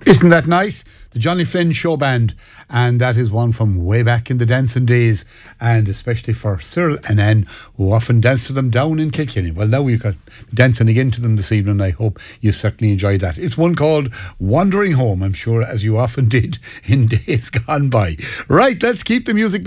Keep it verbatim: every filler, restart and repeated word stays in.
Isn't that nice? The Johnny Flynn Show Band, and that is one from way back in the dancing days, and especially for Cyril and Anne, who often dance to them down in Kilkenny. Well, now you've got dancing again to them this evening. I hope you certainly enjoyed that. It's one called Wandering Home, I'm sure, as you often did in days gone by. Right, let's keep the music going.